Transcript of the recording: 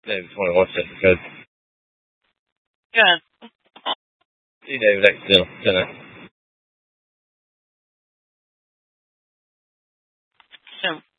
David, just want to watch it because. Good. See David next dinner. So